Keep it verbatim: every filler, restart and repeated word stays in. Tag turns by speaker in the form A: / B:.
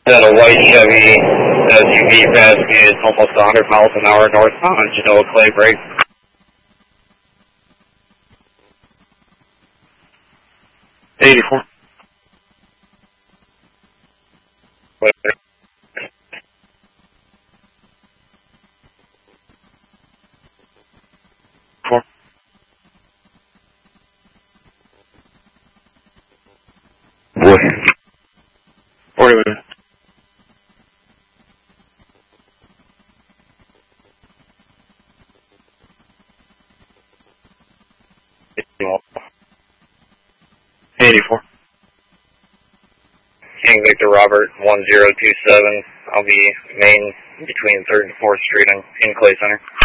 A: Had a white Chevy S U V fast speed, almost one hundred miles an hour northbound on Genoa Clay Break. eighty-four. Four. Boy. forty minutes. eighty-four. King Victor Robert one zero two seven. I'll be main between third and fourth Street in, in Clay Center.